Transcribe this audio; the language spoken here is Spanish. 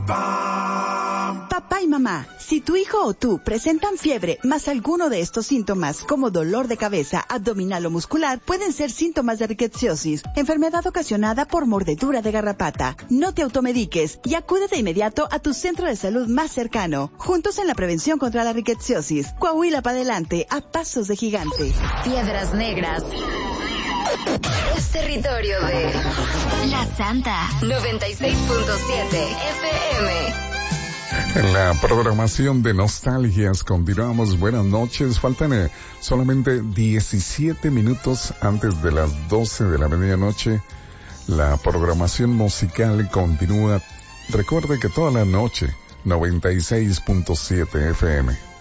Papá y mamá, si tu hijo o tú presentan fiebre más alguno de estos síntomas como dolor de cabeza, abdominal o muscular, pueden ser síntomas de rickettsiosis, enfermedad ocasionada por mordedura de garrapata. No te automediques y acude de inmediato a tu centro de salud más cercano. Juntos en la prevención contra la rickettsiosis. Coahuila para adelante, a pasos de gigante. Piedras Negras es territorio de La Santa 96.7 FM. En la programación de Nostalgias continuamos. Buenas noches. Faltan solamente 17 minutos antes de las 12 de la medianoche. La programación musical continúa. Recuerde que toda la noche 96.7 FM.